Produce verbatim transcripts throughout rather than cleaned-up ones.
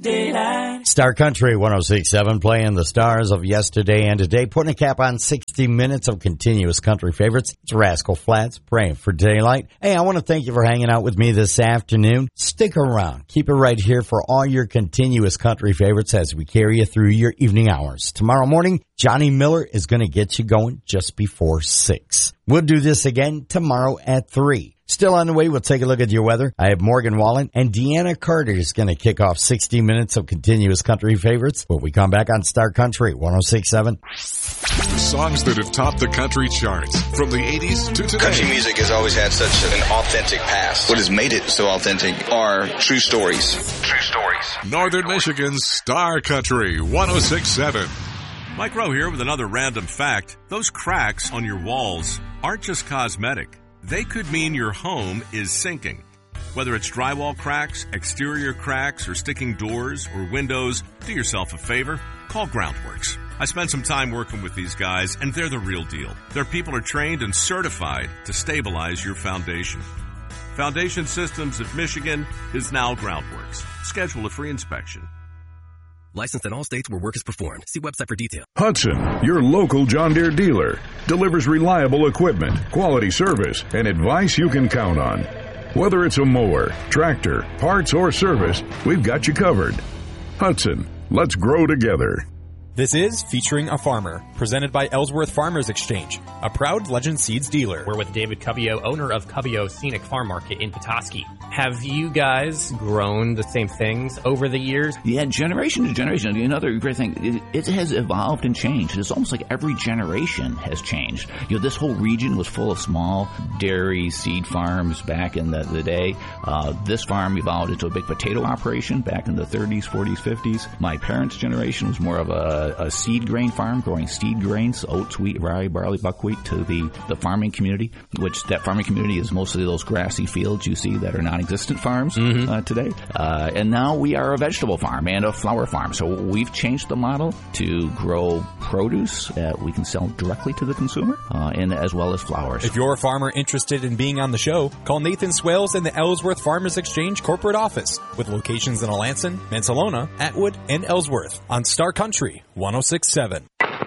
Daylight. Star Country one oh six point seven playing the stars of yesterday and today, putting a cap on sixty minutes of continuous country favorites. It's Rascal Flatts, Praying for Daylight. Hey, I want to thank you for hanging out with me this afternoon. Stick around. Keep it right here for all your continuous country favorites as we carry you through your evening hours. Tomorrow morning, Johnny Miller is going to get you going just before six. We'll do this again tomorrow at three. Still on the way, we'll take a look at your weather. I have Morgan Wallen and Deanna Carter is going to kick off sixty minutes of continuous country favorites when we come back on Star Country one oh six point seven. The songs that have topped the country charts from the eighties to today. Country music has always had such an authentic past. What has made it so authentic are true stories. True stories. Northern Michigan's Star Country one oh six point seven. Mike Rowe here with another random fact. Those cracks on your walls aren't just cosmetic. They could mean your home is sinking. Whether it's drywall cracks, exterior cracks, or sticking doors or windows, do yourself a favor. Call Groundworks. I spent some time working with these guys, and they're the real deal. Their people are trained and certified to stabilize your foundation. Foundation Systems of Michigan is now Groundworks. Schedule a free inspection. Licensed in all states where work is performed. See website for details. Hudson, your local John Deere dealer, delivers reliable equipment, quality service, and advice you can count on. Whether it's a mower, tractor, parts, or service, we've got you covered. Hudson, let's grow together. This is Featuring a Farmer, presented by Ellsworth Farmers Exchange, a proud Legend Seeds dealer. We're with David Cubio, owner of Cubio Scenic Farm Market in Petoskey. Have you guys grown the same things over the years? Yeah, generation to generation. Another great thing, it, it has evolved and changed. It's almost like every generation has changed. You know, this whole region was full of small dairy seed farms back in the, the day. Uh, this farm evolved into a big potato operation back in the thirties, forties, fifties. My parents' generation was more of a a seed grain farm, growing seed grains, oats, wheat, rye, barley, buckwheat to the, the farming community, which that farming community is mostly those grassy fields you see that are non-existent farms mm-hmm. uh, today. Uh, and now we are a vegetable farm and a flower farm. So we've changed the model to grow produce that we can sell directly to the consumer, uh, and as well as flowers. If you're a farmer interested in being on the show, call Nathan Swales in the Ellsworth Farmers Exchange corporate office with locations in Alanson, Mansalona, Atwood, and Ellsworth on Star Country one oh six point seven.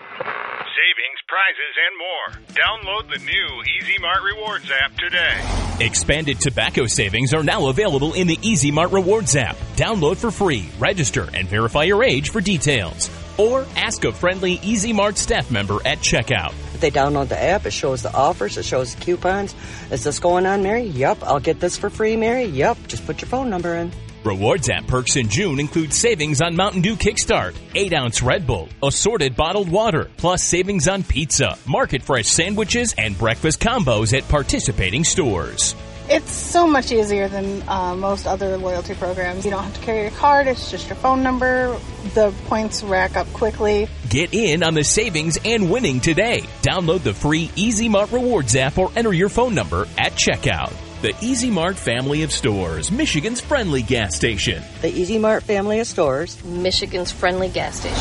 Savings, prizes, and more. Download the new Easy Mart Rewards app today. Expanded tobacco savings are now available in the Easy Mart Rewards app. Download for free, register, and verify your age for details. Or ask a friendly Easy Mart staff member at checkout. If they download the app, it shows the offers, it shows the coupons. Is this going on, Mary? Yep. I'll get this for free, Mary? Yep. Just put your phone number in. Rewards app perks in June include savings on Mountain Dew Kickstart, eight ounce Red Bull, assorted bottled water, plus savings on pizza, market fresh sandwiches, and breakfast combos at participating stores. It's so much easier than uh, most other loyalty programs. You don't have to carry your card, it's just your phone number. The points rack up quickly. Get in on the savings and winning today. Download the free Easy Mart Rewards app or enter your phone number at checkout. The Easy Mart family of stores, Michigan's friendly gas station. The Easy Mart family of stores, Michigan's friendly gas station.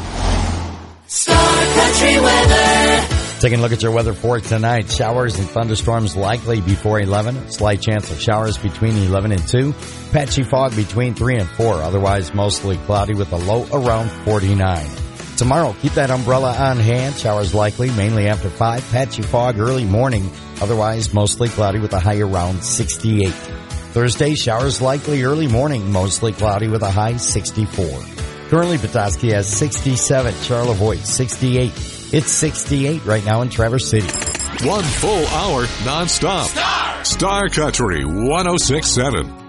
Star Country weather. Taking a look at your weather for tonight. Showers and thunderstorms likely before eleven. Slight chance of showers between eleven and two. Patchy fog between three and four. Otherwise mostly cloudy with a low around forty-nine. Tomorrow, keep that umbrella on hand. Showers likely, mainly after five. Patchy fog early morning. Otherwise, mostly cloudy with a high around sixty-eight. Thursday, showers likely early morning. Mostly cloudy with a high sixty-four. Currently, Petoskey has sixty-seven. Charlevoix, sixty-eight. It's sixty-eight right now in Traverse City. One full hour nonstop. Star! Star Country one oh six point seven.